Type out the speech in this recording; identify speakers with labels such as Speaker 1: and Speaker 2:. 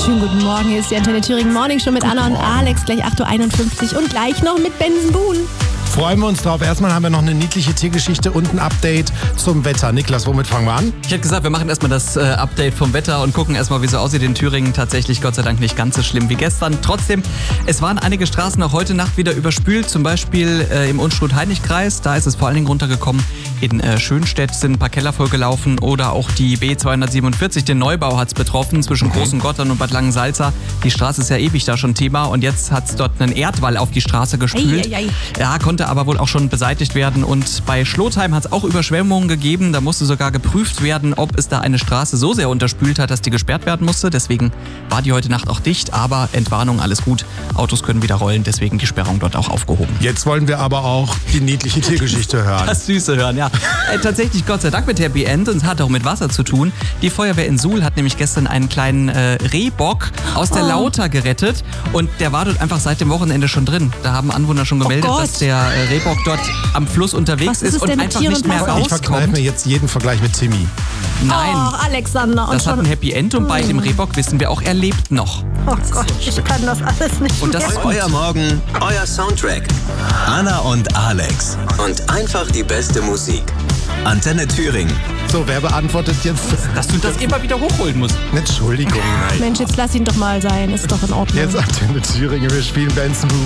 Speaker 1: Schönen guten Morgen, hier ist die Antenne Thüringen Morning Show mit Anna und Alex, gleich 8.51 Uhr und gleich noch mit Bensenbuhn.
Speaker 2: Freuen wir uns drauf. Erstmal haben wir noch eine niedliche Tiergeschichte und ein Update zum Wetter. Niklas, womit fangen wir an?
Speaker 3: Ich hätte gesagt, wir machen erstmal das Update vom Wetter und gucken erstmal, wie es aussieht in Thüringen. Tatsächlich Gott sei Dank nicht ganz so schlimm wie gestern. Trotzdem, es waren einige Straßen auch heute Nacht wieder überspült. Zum Beispiel im Unstrut-Heinig-Kreis. Da ist es vor allen Dingen runtergekommen. In Schönstedt sind ein paar Keller vollgelaufen. Oder auch die B247, den Neubau hat es betroffen zwischen Großen Gottern und Bad Langensalza. Die Straße ist ja ewig da schon Thema. Und jetzt hat es dort einen Erdwall auf die Straße gespült. Ja, konnte aber wohl auch schon beseitigt werden. Und bei Schlotheim hat es auch Überschwemmungen gegeben. Da musste sogar geprüft werden, ob es da eine Straße so sehr unterspült hat, dass die gesperrt werden musste. Deswegen war die heute Nacht auch dicht. Aber Entwarnung, alles gut. Autos können wieder rollen. Deswegen die Sperrung dort auch aufgehoben.
Speaker 2: Jetzt wollen wir aber auch die niedliche Tiergeschichte hören.
Speaker 3: Das Süße hören, ja. Tatsächlich Gott sei Dank mit Happy End und es hat auch mit Wasser zu tun. Die Feuerwehr in Suhl hat nämlich gestern einen kleinen Rehbock aus der Lauter gerettet. Und der war dort einfach seit dem Wochenende schon drin. Da haben Anwohner schon gemeldet, dass der Rehbock dort am Fluss unterwegs ist und einfach nicht mehr rauskommt.
Speaker 2: Ich verkneife mir jetzt jeden Vergleich mit Timmy.
Speaker 3: Nein,
Speaker 1: Alexander.
Speaker 3: das hat ein Happy End und bei dem Rehbock wissen wir auch, er lebt noch.
Speaker 1: Oh Gott, ich kann das alles nicht
Speaker 3: Und das
Speaker 1: mehr.
Speaker 3: ist
Speaker 4: Euer Morgen, euer Soundtrack. Anna und Alex. Und einfach die beste Musik. Antenne Thüringen.
Speaker 2: So, wer beantwortet jetzt?
Speaker 3: Dass du das immer wieder hochholen musst.
Speaker 2: Entschuldigung, nein.
Speaker 1: Mensch, jetzt lass ihn doch mal sein, ist doch in Ordnung.
Speaker 2: Jetzt Antenne Thüringen, wir spielen Benson